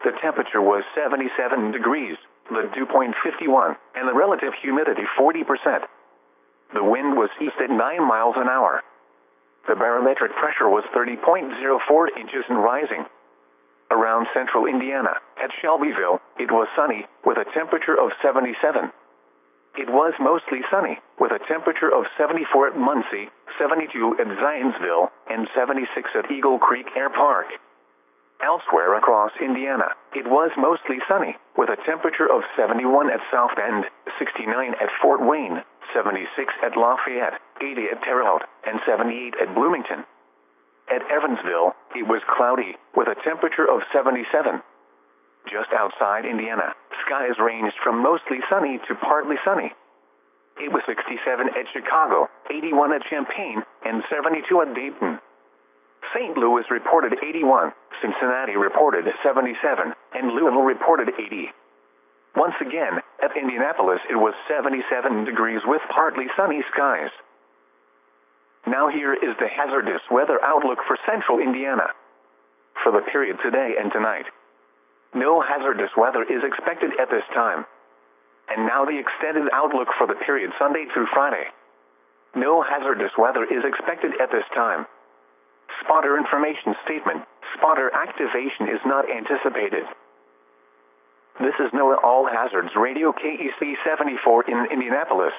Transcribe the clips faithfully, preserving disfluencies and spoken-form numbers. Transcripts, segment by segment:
The temperature was seventy-seven degrees, the dew point fifty-one, and the relative humidity forty percent. The wind was east at nine miles an hour. The barometric pressure was thirty point zero four inches and rising. Around central Indiana, at Shelbyville, it was sunny, with a temperature of seventy-seven. It was mostly sunny, with a temperature of seventy-four at Muncie, seventy-two at Zionsville, and seventy-six at Eagle Creek Air Park. Elsewhere across Indiana, it was mostly sunny, with a temperature of seventy-one at South Bend, sixty-nine at Fort Wayne, seventy-six at Lafayette, eighty at Terre Haute, and seventy-eight at Bloomington. At Evansville, it was cloudy, with a temperature of seventy-seven. Just outside Indiana, skies ranged from mostly sunny to partly sunny. It was sixty-seven at Chicago, eighty-one at Champaign, and seventy-two at Dayton. Saint Louis reported eighty-one, Cincinnati reported seventy-seven, and Louisville reported eighty. Once again, at Indianapolis it was seventy-seven degrees with partly sunny skies. Now here is the hazardous weather outlook for central Indiana. For the period today and tonight, no hazardous weather is expected at this time. And now the extended outlook for the period Sunday through Friday. No hazardous weather is expected at this time. Spotter information statement. Spotter activation is not anticipated. This is NOAA All Hazards Radio K E C seventy-four in Indianapolis.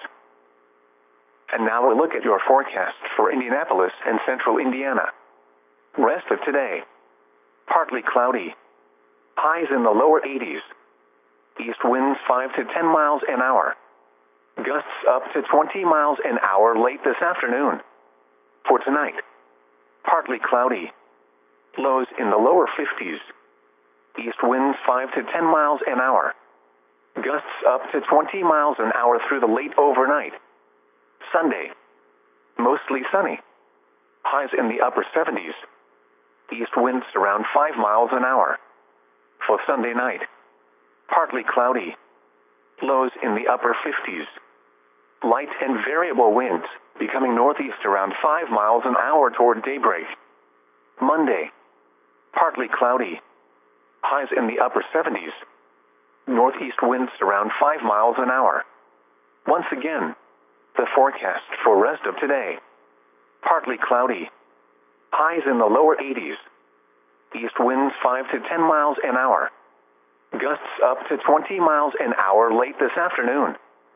And now a look at your forecast for Indianapolis and central Indiana. Rest of today. Partly cloudy. Highs in the lower eighties. East winds five to ten miles an hour. Gusts up to twenty miles an hour late this afternoon. For tonight, partly cloudy. Lows in the lower fifties. East winds five to ten miles an hour. Gusts up to twenty miles an hour through the late overnight. Sunday, mostly sunny. Highs in the upper seventies. East winds around five miles an hour. For Sunday night, partly cloudy. Lows in the upper fifties. Light and variable winds, becoming northeast around five miles an hour toward daybreak. Monday, partly cloudy. Highs in the upper seventies. Northeast winds around five miles an hour. Once again, the forecast for rest of today. Partly cloudy. Highs in the lower eighties. East winds five to ten miles an hour. Gusts up to twenty miles an hour late this afternoon.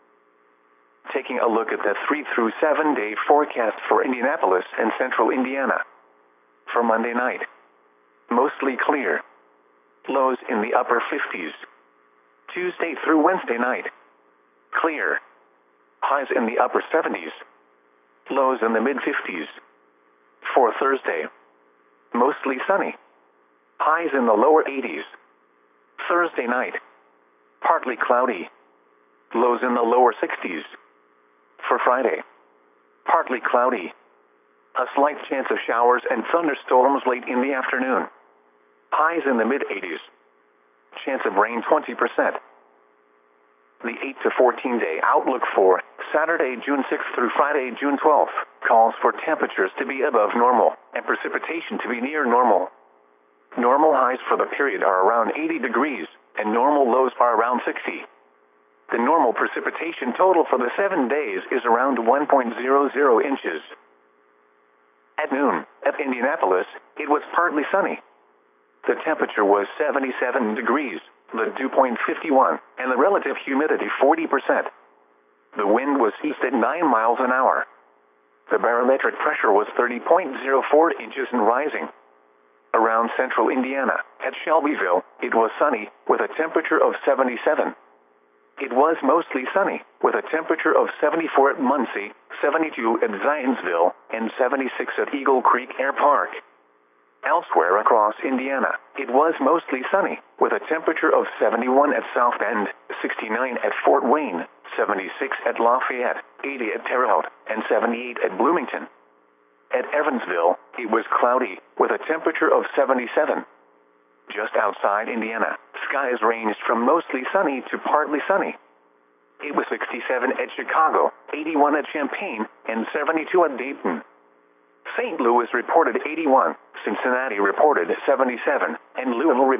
Taking a look at the three through seven day forecast for Indianapolis and central Indiana. For Monday night, mostly clear. Lows in the upper fifties. Tuesday through Wednesday night, clear. Highs in the upper seventies. Lows in the mid fifties. For Thursday, mostly sunny. Highs in the lower eighties. Thursday night, partly cloudy. Lows in the lower sixties. For Friday, partly cloudy. A slight chance of showers and thunderstorms late in the afternoon. Highs in the mid eighties. Chance of rain twenty percent. The eight to fourteen day outlook for Saturday, June sixth through Friday, June twelfth, calls for temperatures to be above normal and precipitation to be near normal. Normal highs for the period are around eighty degrees, and normal lows are around sixty. The normal precipitation total for the seven days is around one point zero zero inches. At noon, at Indianapolis, it was partly sunny. The temperature was seventy-seven degrees, the dew point fifty-one, and the relative humidity forty percent. The wind was east at nine miles an hour. The barometric pressure was thirty point zero four inches and rising. Around central Indiana, at Shelbyville, it was sunny, with a temperature of seventy-seven. It was mostly sunny, with a temperature of seventy-four at Muncie, seventy-two at Zionsville, and seventy-six at Eagle Creek Air Park. Elsewhere across Indiana, it was mostly sunny, with a temperature of seventy-one at South Bend, sixty-nine at Fort Wayne, seventy-six at Lafayette, eighty at Terre Haute, and seventy-eight at Bloomington. At Evansville, it was cloudy, with a temperature of seventy-seven. Just outside Indiana, skies ranged from mostly sunny to partly sunny. It was sixty-seven at Chicago, eighty-one at Champaign, and seventy-two at Dayton. Saint Louis reported eighty-one, Cincinnati reported seventy-seven, and Louisville reported